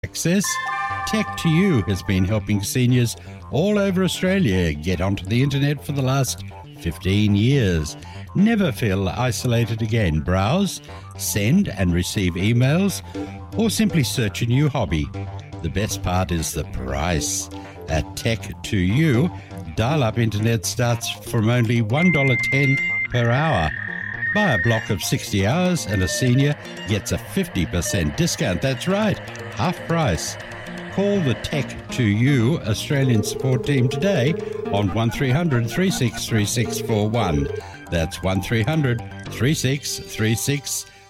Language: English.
Access, Tech2U has been helping seniors all over Australia get onto the internet for the last 15 years. Never feel isolated again. Browse, send and receive emails, or simply search a new hobby. The best part is the price. At Tech2U, dial-up internet starts from only $1.10 per hour. Buy a block of 60 hours and a senior gets a 50% discount. That's right, half price. Call the Tech2U Australian support team today on 1300 363641. That's 1300 363641.